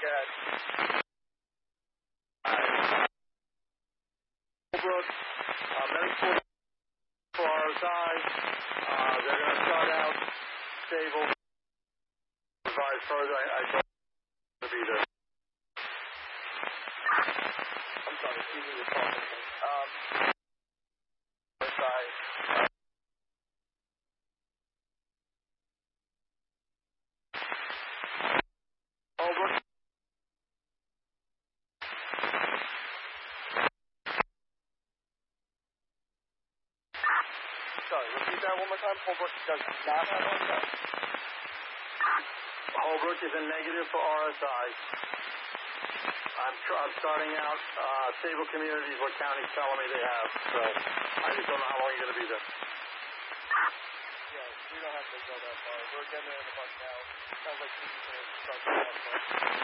ahead. Holbrook, medic for RSI. They're going to start out stable. Advise further. I don't want to be there. I'm sorry, excuse me, you're talking. RSI. Holbrook. Sorry, repeat that one more time. Holbrook does not have RSI. Holbrook is a negative for RSI. I'm starting out stable communities what county's telling me they have. So I just don't know how long you're going to be there. Yeah, we don't have to go that far. We're getting there in a bunch now. Sounds like we can start.